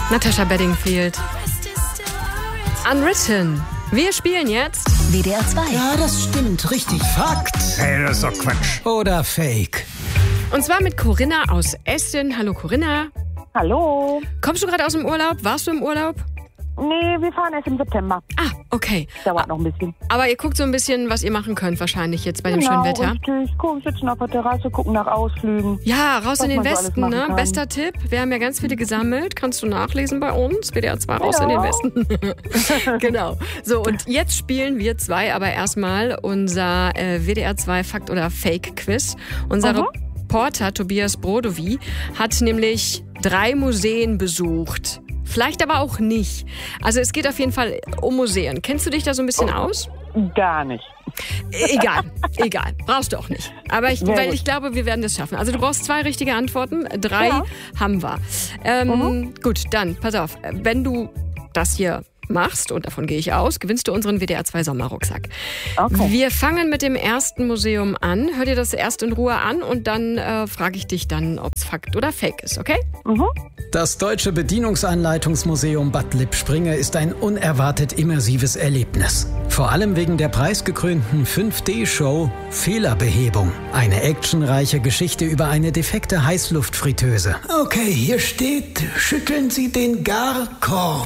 Natasha Bedingfield. Unwritten. Wir spielen jetzt WDR 2. Ja, das stimmt. Richtig. Fakt. Hey, das ist doch Quatsch. Oder Fake. Und zwar mit Corinna aus Essen. Hallo Corinna. Hallo. Kommst du gerade aus dem Urlaub? Warst du im Urlaub? Nee, wir fahren erst im September. Ah, okay. Dauert noch ein bisschen. Aber ihr guckt so ein bisschen, was ihr machen könnt wahrscheinlich jetzt bei dem schönen Wetter. Richtig. Wir sitzen auf der Terrasse, gucken nach Ausflügen. Ja, raus Was in den man so alles Westen, machen ne? kann. Bester Tipp. Wir haben ja ganz viele gesammelt. Kannst du nachlesen bei uns. WDR 2 raus in den Westen. Genau. So, und jetzt spielen wir zwei aber erstmal unser WDR 2 Fakt oder Fake Quiz. Unser Reporter Tobias Brodowy hat nämlich 3 Museen besucht. Vielleicht aber auch nicht. Also es geht auf jeden Fall um Museen. Kennst du dich da so ein bisschen aus? Gar nicht. Egal. Brauchst du auch nicht. Aber ich glaube, wir werden das schaffen. Also du brauchst 2 richtige Antworten. 3 haben wir. Gut, dann, pass auf. Wenn du das hier machst, und davon gehe ich aus, gewinnst du unseren WDR 2 Sommerrucksack. Okay. Wir fangen mit dem ersten Museum an. Hör dir das erst in Ruhe an und dann frage ich dich dann, ob es Fakt oder Fake ist, okay? Das Deutsche Bedienungsanleitungsmuseum Bad Lippspringe ist ein unerwartet immersives Erlebnis. Vor allem wegen der preisgekrönten 5D-Show Fehlerbehebung. Eine actionreiche Geschichte über eine defekte Heißluftfritteuse. Okay, hier steht, schütteln Sie den Garkorb.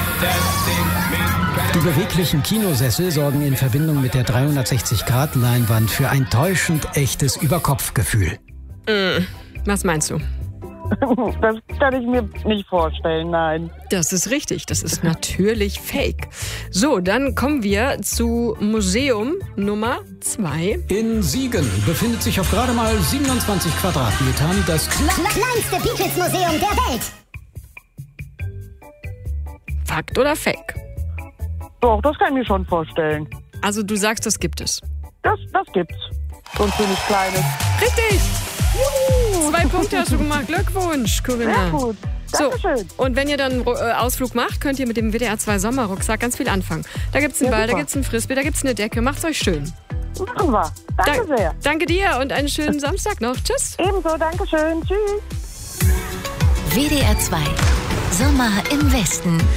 Die beweglichen Kinosessel sorgen in Verbindung mit der 360-Grad-Leinwand für ein täuschend echtes Überkopfgefühl. Was meinst du? Das kann ich mir nicht vorstellen, nein. Das ist richtig, das ist natürlich Fake. So, dann kommen wir zu Museum Nummer 2. In Siegen befindet sich auf gerade mal 27 Quadratmetern das Kleinste Beatles-Museum der Welt. Fakt oder Fake? Doch, das kann ich mir schon vorstellen. Also du sagst, das gibt es. Das gibt's. So ein schönes kleines. Richtig! 2 Punkte hast du gemacht. Glückwunsch, Corinna. Sehr gut. So, Dankeschön. und wenn ihr dann einen Ausflug macht, könnt ihr mit dem WDR 2 Sommerrucksack ganz viel anfangen. Da gibt's einen Ball, da super. gibt's einen Frisbee, da gibt's eine Decke. Macht's euch schön. Machen wir. Danke sehr. Danke dir und einen schönen Samstag noch. Tschüss. Ebenso, Dankeschön. Tschüss. WDR 2. Sommer im Westen.